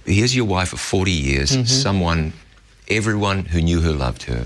here's your wife of 40 years, someone, everyone who knew her loved her.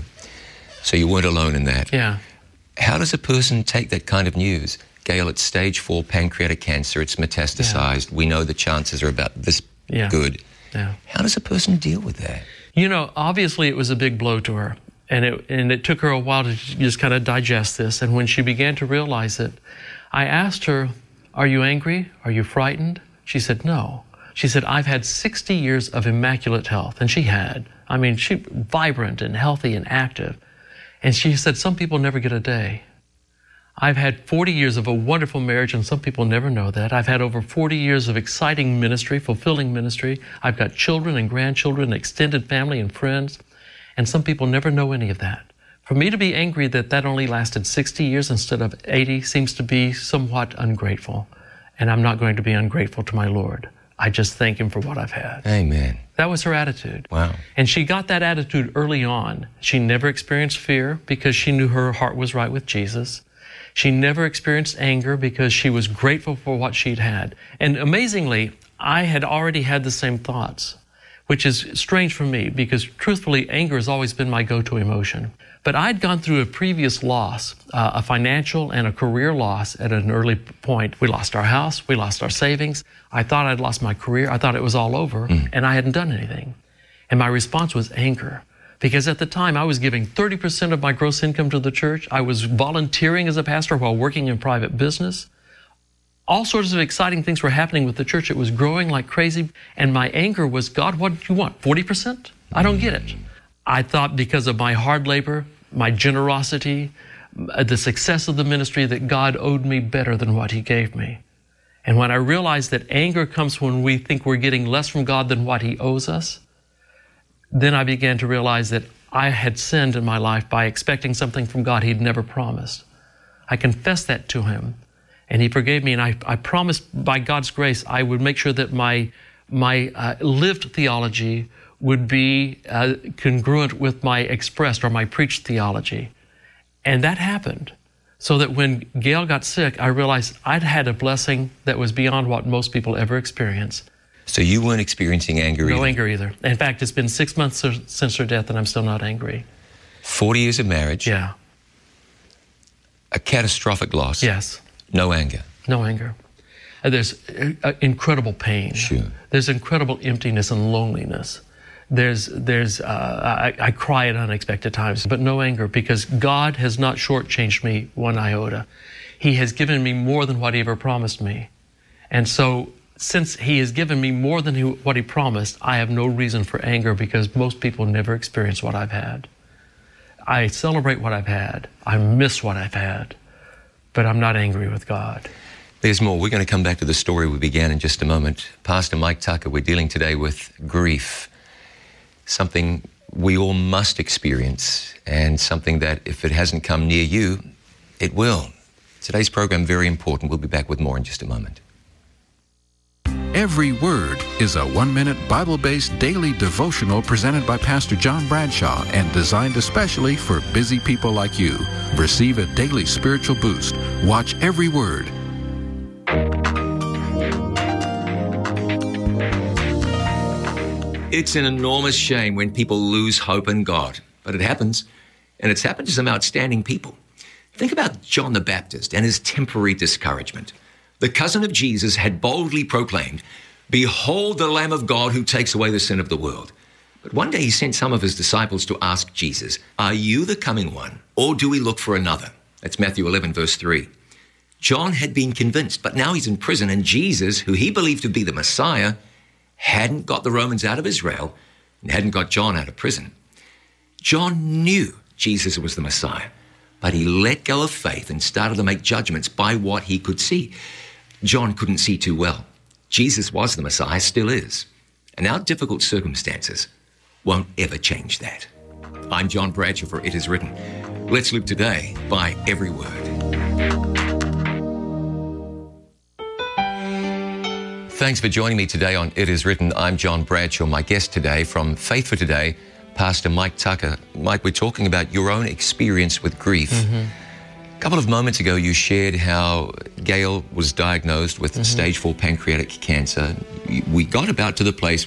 So you weren't alone in that. Yeah. How does a person take that kind of news? Gail, it's stage 4 pancreatic cancer. It's metastasized. We know the chances are about this good. Yeah. How does a person deal with that? You know, obviously it was a big blow to her. And it took her a while to just kind of digest this. And when she began to realize it, I asked her, "Are you angry? Are you frightened?" She said, "No." She said, "I've had 60 years of immaculate health." And she had. I mean, she vibrant and healthy and active. And she said, "Some people never get a day." I've had 40 years of a wonderful marriage, and some people never know that. I've had over 40 years of exciting ministry, fulfilling ministry. I've got children and grandchildren, extended family and friends, and some people never know any of that. For me to be angry that that only lasted 60 years instead of 80 seems to be somewhat ungrateful, and I'm not going to be ungrateful to my Lord. I just thank Him for what I've had. Amen. That was her attitude. Wow. And she got that attitude early on. She never experienced fear because she knew her heart was right with Jesus. She never experienced anger because she was grateful for what she'd had. And amazingly, I had already had the same thoughts, which is strange for me because truthfully, anger has always been my go-to emotion. But I'd gone through a previous loss, a financial and a career loss at an early point. We lost our house, we lost our savings. I thought I'd lost my career. I thought it was all over, and I hadn't done anything. And my response was anger. Because at the time, I was giving 30% of my gross income to the church. I was volunteering as a pastor while working in private business. All sorts of exciting things were happening with the church. It was growing like crazy. And my anger was, "God, what do you want, 40%? I don't get it." I thought because of my hard labor, my generosity, the success of the ministry, that God owed me better than what He gave me. And when I realized that anger comes when we think we're getting less from God than what He owes us, then I began to realize that I had sinned in my life by expecting something from God He'd never promised. I confessed that to Him, and He forgave me, and I promised by God's grace I would make sure that my lived theology would be congruent with my expressed or my preached theology. And that happened. So that when Gail got sick, I realized I'd had a blessing that was beyond what most people ever experience. So you weren't experiencing anger either? No anger either. In fact, it's been 6 months since her death, and I'm still not angry. 40 years of marriage? Yeah. A catastrophic loss? Yes. No anger? No anger. There's incredible pain. Sure. There's incredible emptiness and loneliness. I cry at unexpected times, but no anger, because God has not shortchanged me one iota. He has given me more than what He ever promised me. And so, since He has given me more than what He promised, I have no reason for anger, because most people never experience what I've had. I celebrate what I've had. I miss what I've had, but I'm not angry with God. There's more. We're going to come back to the story we began in just a moment. Pastor Mike Tucker, we're dealing today with grief, something we all must experience, and something that if it hasn't come near you, it will. Today's program, very important. We'll be back with more in just a moment. Every Word is a 1-minute Bible-based daily devotional presented by Pastor John Bradshaw and designed especially for busy people like you. Receive a daily spiritual boost. Watch Every Word. It's an enormous shame when people lose hope in God, but it happens, and it's happened to some outstanding people. Think about John the Baptist and his temporary discouragement. The cousin of Jesus had boldly proclaimed, "Behold the Lamb of God who takes away the sin of the world." But one day he sent some of his disciples to ask Jesus, "Are you the coming one, or do we look for another?" That's Matthew 11, verse 3. John had been convinced, but now he's in prison, and Jesus, who he believed to be the Messiah, hadn't got the Romans out of Israel and hadn't got John out of prison. John knew Jesus was the Messiah, but he let go of faith and started to make judgments by what he could see. John couldn't see too well. Jesus was the Messiah, still is. And our difficult circumstances won't ever change that. I'm John Bradshaw for It Is Written. Let's live today by every word. Thanks for joining me today on It Is Written. I'm John Bradshaw. My guest today from Faith for Today, Pastor Mike Tucker. Mike, we're talking about your own experience with grief. A couple of moments ago, you shared how Gail was diagnosed with stage 4 pancreatic cancer. We got about to the place